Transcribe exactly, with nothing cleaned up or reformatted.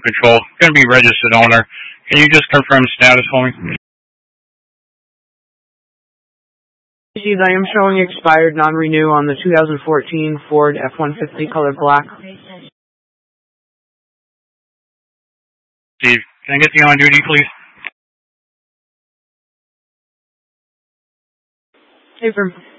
control. Going to be registered owner. Can you just confirm status for me? Steve, I am showing expired non-renew on the two thousand fourteen Ford F one fifty color black. Steve, can I get the on duty, please? Hey, firm.